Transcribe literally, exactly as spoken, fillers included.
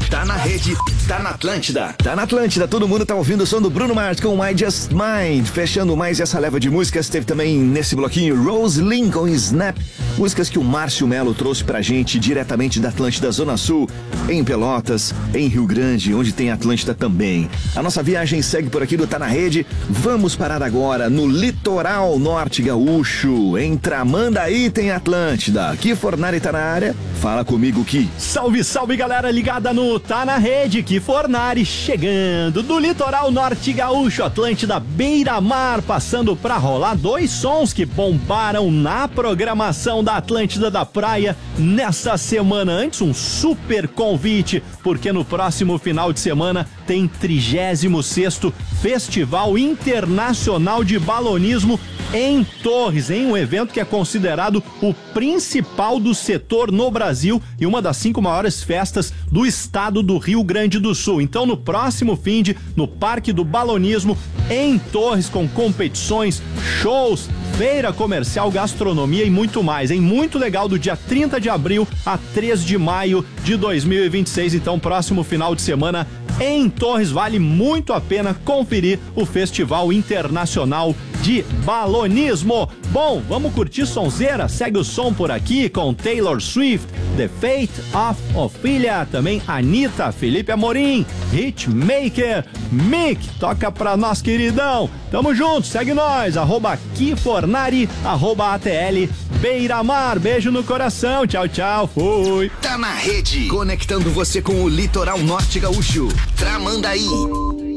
Tá na rede, tá na Atlântida. Tá na Atlântida, todo mundo tá ouvindo o som do Bruno Mars com I Just Mind. Fechando mais essa leva de músicas, teve também nesse bloquinho Rose Lynn com Snap. Músicas que o Márcio Melo trouxe pra gente diretamente da Atlântida Zona Sul, em Pelotas, em Rio Grande, onde tem Atlântida também. A nossa viagem segue por aqui do Tá na Rede. Vamos parar agora no litoral norte gaúcho. Em Tramandaí tem Atlântida. Que Fornari tá na área? Fala comigo, Ki. Salve, salve, galera ligada no Tá na Rede. Que Fornari chegando do litoral norte gaúcho, Atlântida Beira-Mar, passando pra rolar dois sons que bombaram na programação da Atlântida da Praia nessa semana. Antes, um super convite, porque no próximo final de semana tem trigésimo sexto Festival Internacional de Balonismo em Torres, em um evento que é considerado o principal do setor no Brasil e uma das cinco maiores festas do estado do Rio Grande do Sul. Então, no próximo finde, no Parque do Balonismo, em Torres, com competições, shows, feira comercial, gastronomia e muito mais, hein? Muito legal, do dia trinta de abril a três de maio de dois mil e vinte e seis. Então, próximo final de semana em Torres, vale muito a pena conferir o Festival Internacional de Balonismo. Bom, vamos curtir sonzeira? Segue o som por aqui com Taylor Swift, The Fate of Ophelia, também Anitta, Felipe Amorim, Hitmaker, Mick, toca pra nós, queridão. Tamo junto, segue nós, arroba Kifornari, arroba A T L Beira-Mar. Beijo no coração, tchau, tchau, fui. Tá na Rede, conectando você com o litoral norte gaúcho. Tramandaí.